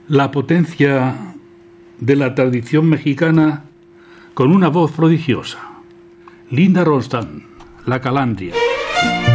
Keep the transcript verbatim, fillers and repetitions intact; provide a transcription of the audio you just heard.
la potencia de la tradición mexicana con una voz prodigiosa. Linda Ronstadt, La Calandria.